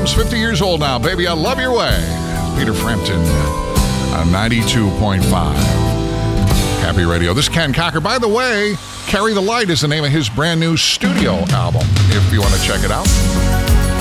Tom's 50 years old now. Baby, I love your way. Peter Frampton on 92.5. Happy Radio. This is Ken Cocker. By the way, Carry the Light is the name of his brand new studio album, if you want to check it out.